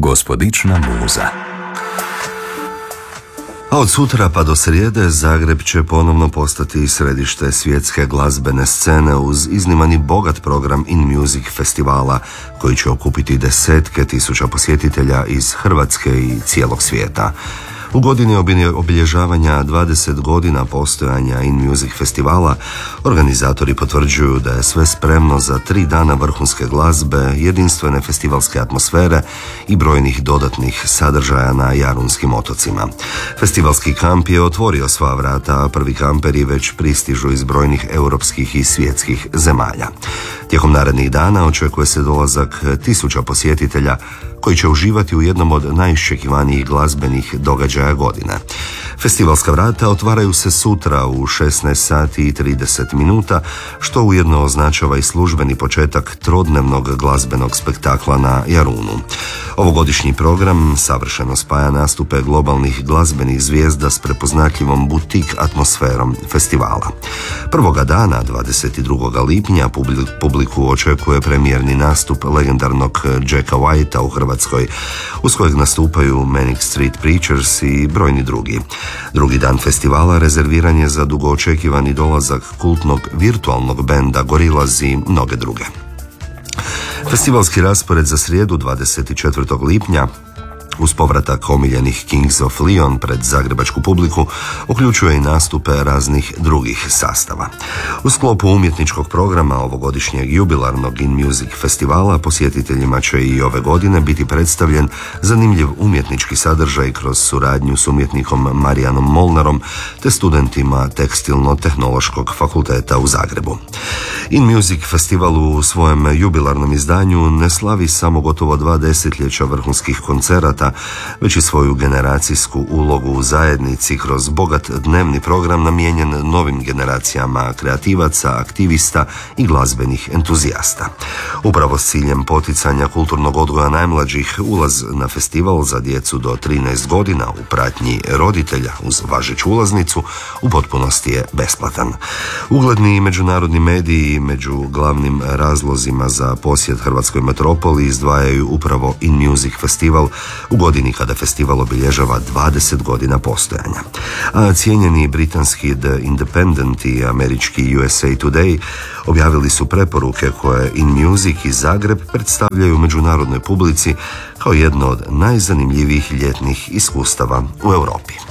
Gospodična muza. A od sutra pa do srijede Zagreb će ponovno postati središte svjetske glazbene scene uz izniman i bogat program In Music festivala koji će okupiti desetke tisuća posjetitelja iz Hrvatske i cijelog svijeta. U godini obilježavanja 20 godina postojanja In Music festivala organizatori potvrđuju da je sve spremno za 3 dana vrhunske glazbe, jedinstvene festivalske atmosfere i brojnih dodatnih sadržaja na Jarunskim otocima. Festivalski kamp je otvorio sva vrata, a prvi kamperi već pristižu iz brojnih europskih i svjetskih zemalja. Tijekom narednih dana očekuje se dolazak 1000 posjetitelja koji će uživati u jednom od najiščekivanijih glazbenih događaja godine. Festivalska vrata otvaraju se sutra u 16 sati i 30 minuta, što ujedno označava i službeni početak trodnevnog glazbenog spektakla na Jarunu. Ovogodišnji program savršeno spaja nastupe globalnih glazbenih zvijezda s prepoznatljivom butik atmosferom festivala. Prvoga dana, 22. lipnja, publiku očekuje premijerni nastup legendarnog Jacka Whitea u Hrvatskoj, uz kojeg nastupaju Manic Street Preachers i brojni drugi. Drugi dan festivala rezerviran je za dugoočekivani dolazak kultnog virtualnog benda Gorillaz i mnoge druge. Festivalski raspored za srijedu 24. lipnja uz povratak omiljenih Kings of Leon pred zagrebačku publiku uključuje i nastupe raznih drugih sastava. U sklopu umjetničkog programa ovogodišnjeg jubilarnog In Music festivala posjetiteljima će i ove godine biti predstavljen zanimljiv umjetnički sadržaj kroz suradnju s umjetnikom Marijanom Molnarom te studentima Tekstilno-tehnološkog fakulteta u Zagrebu. In Music festival u svojem jubilarnom izdanju ne slavi samo gotovo 2 desetljeća vrhunskih koncerata, već i svoju generacijsku ulogu u zajednici kroz bogat dnevni program namijenjen novim generacijama kreativaca, aktivista i glazbenih entuzijasta. Upravo s ciljem poticanja kulturnog odgoja najmlađih, ulaz na festival za djecu do 13 godina u pratnji roditelja uz važeću ulaznicu u potpunosti je besplatan. Ugledni međunarodni mediji među glavnim razlozima za posjet hrvatskoj metropoli izdvajaju upravo In Music festival u godini kada festival obilježava 20 godina postojanja. A cijenjeni britanski The Independent i američki USA Today objavili su preporuke koje In Music i Zagreb predstavljaju međunarodnoj publici kao jedno od najzanimljivijih ljetnih iskustava u Europi.